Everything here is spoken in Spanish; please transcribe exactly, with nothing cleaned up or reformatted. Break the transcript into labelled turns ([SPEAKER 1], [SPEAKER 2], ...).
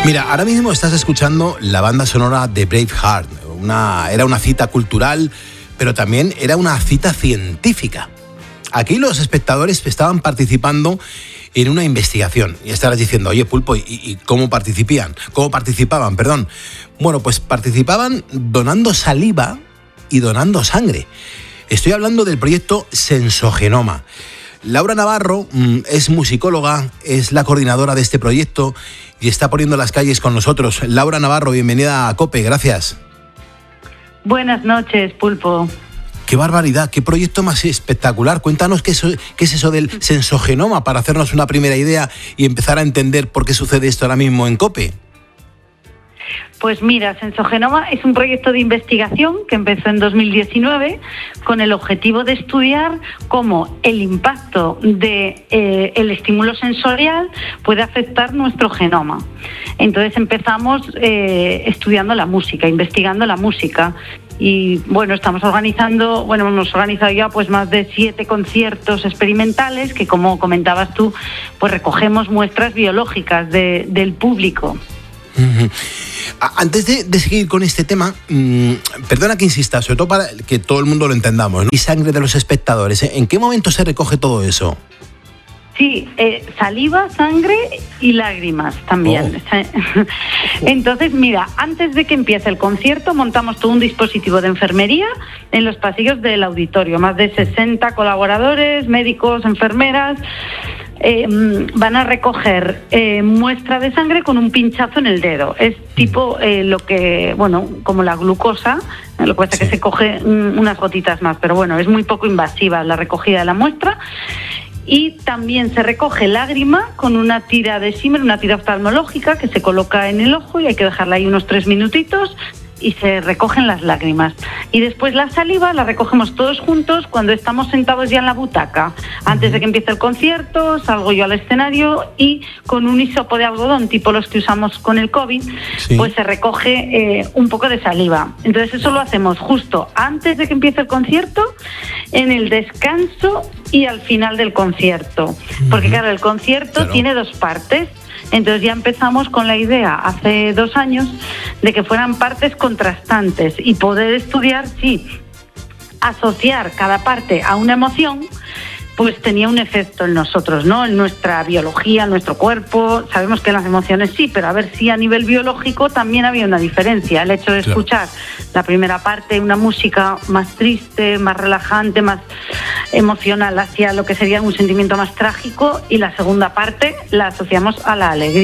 [SPEAKER 1] Mira, ahora mismo estás escuchando la banda sonora de Braveheart. Una, era una cita cultural, pero también era una cita científica. Aquí los espectadores estaban participando en una investigación. Y estarás diciendo, oye, Pulpo, ¿y, y cómo participaban? ¿Cómo participaban? Perdón. Bueno, pues participaban donando saliva y donando sangre. Estoy hablando del proyecto Sensogenoma. Laura Navarro mmm, es musicóloga, es la coordinadora de este proyecto y está poniendo las calles con nosotros. Laura Navarro, bienvenida a COPE, gracias.
[SPEAKER 2] Buenas noches, Pulpo.
[SPEAKER 1] ¡Qué barbaridad! ¡Qué proyecto más espectacular! Cuéntanos qué, eso, qué es eso del sensogenoma para hacernos una primera idea y empezar a entender por qué sucede esto ahora mismo en COPE.
[SPEAKER 2] Pues mira, Sensogenoma es un proyecto de investigación que empezó en dos mil diecinueve con el objetivo de estudiar cómo el impacto de eh, el estímulo sensorial puede afectar nuestro genoma. Entonces empezamos eh, estudiando la música, investigando la música. Y bueno, estamos organizando, bueno, hemos organizado ya pues más de siete conciertos experimentales que, como comentabas tú, pues recogemos muestras biológicas de, del público.
[SPEAKER 1] Uh-huh. Antes de, de seguir con este tema, mmm, perdona que insista, sobre todo para que todo el mundo lo entendamos, ¿no? Y sangre de los espectadores, ¿eh? ¿En qué momento se recoge todo eso?
[SPEAKER 2] Sí, eh, saliva, sangre y lágrimas también. Oh. Entonces, mira, antes de que empiece el concierto montamos todo un dispositivo de enfermería en los pasillos del auditorio. Más de sesenta colaboradores, médicos, enfermeras, eh, van a recoger eh, muestra de sangre con un pinchazo en el dedo. Es tipo eh, lo que, bueno, como la glucosa, lo que pasa es sí. que se coge mm, unas gotitas más, pero bueno, es muy poco invasiva la recogida de la muestra. Y también se recoge lágrima con una tira de Zimmer, una tira oftalmológica que se coloca en el ojo y hay que dejarla ahí unos tres minutitos y se recogen las lágrimas. Y después la saliva la recogemos todos juntos cuando estamos sentados ya en la butaca. Antes de que empiece el concierto, salgo yo al escenario y con un hisopo de algodón, tipo los que usamos con el COVID, sí. pues se recoge eh, un poco de saliva. Entonces eso lo hacemos justo antes de que empiece el concierto, en el descanso y al final del concierto. Porque claro, el concierto claro. tiene dos partes. Entonces ya empezamos con la idea hace dos años de que fueran partes contrastantes y poder estudiar si asociar cada parte a una emoción pues tenía un efecto en nosotros, ¿no? En nuestra biología, en nuestro cuerpo. Sabemos que las emociones sí, pero a ver si a nivel biológico también había una diferencia. El hecho de claro. escuchar la primera parte, una música más triste, más relajante, más emocional hacia lo que sería un sentimiento más trágico, y la segunda parte la asociamos a la alegría.